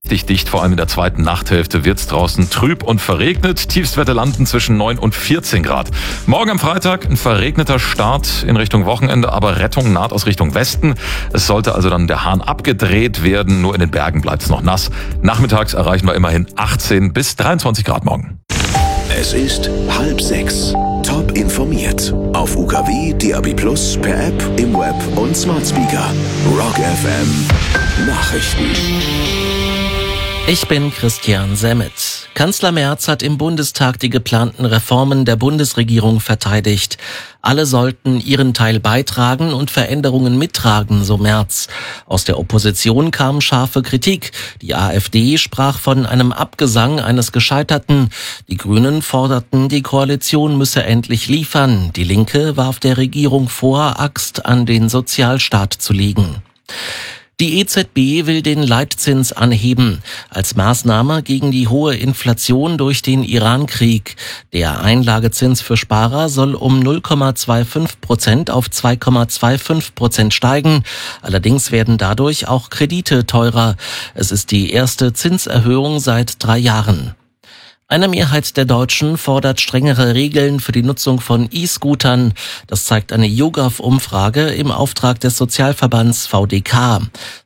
Richtig dicht, vor allem in der zweiten Nachthälfte wird's draußen trüb und verregnet. Tiefstwerte landen zwischen 9 und 14 Grad. Morgen am Freitag ein verregneter Start in Richtung Wochenende, aber Rettung naht aus Richtung Westen. Es sollte also dann der Hahn abgedreht werden, nur in den Bergen bleibt es noch nass. Nachmittags erreichen wir immerhin 18 bis 23 Grad morgen. Es ist 5:30. Top informiert. Auf UKW, DAB+, per App, im Web und Smart Speaker. Rock FM Nachrichten. Ich bin Christian Semmet. Kanzler Merz hat im Bundestag die geplanten Reformen der Bundesregierung verteidigt. Alle sollten ihren Teil beitragen und Veränderungen mittragen, so Merz. Aus der Opposition kam scharfe Kritik. Die AfD sprach von einem Abgesang eines Gescheiterten. Die Grünen forderten, die Koalition müsse endlich liefern. Die Linke warf der Regierung vor, Axt an den Sozialstaat zu legen. Die EZB will den Leitzins anheben, als Maßnahme gegen die hohe Inflation durch den Iran-Krieg. Der Einlagezins für Sparer soll um 0,25% auf 2,25% steigen. Allerdings werden dadurch auch Kredite teurer. Es ist die erste Zinserhöhung seit 3 Jahren. Eine Mehrheit der Deutschen fordert strengere Regeln für die Nutzung von E-Scootern. Das zeigt eine YouGov-Umfrage im Auftrag des Sozialverbands VDK.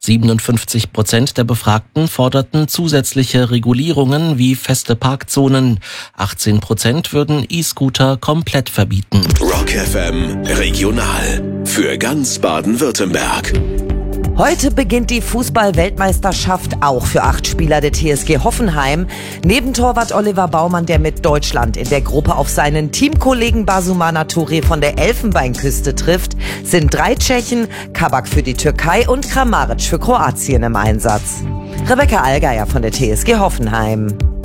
57% der Befragten forderten zusätzliche Regulierungen wie feste Parkzonen. 18% würden E-Scooter komplett verbieten. Rock FM Regional für ganz Baden-Württemberg. Heute beginnt die Fußball-Weltmeisterschaft auch für 8 Spieler der TSG Hoffenheim. Neben Torwart Oliver Baumann, der mit Deutschland in der Gruppe auf seinen Teamkollegen Basumana Touré von der Elfenbeinküste trifft, sind 3 Tschechen, Kabak für die Türkei und Kramaric für Kroatien im Einsatz. Rebecca Allgeier von der TSG Hoffenheim.